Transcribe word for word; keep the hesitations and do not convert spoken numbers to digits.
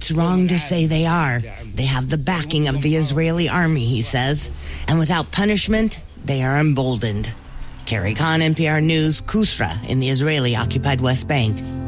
It's wrong to say they are. They have the backing of the Israeli army, he says. And without punishment, they are emboldened. Carrie Khan, N P R News, Kusra in the Israeli-occupied West Bank.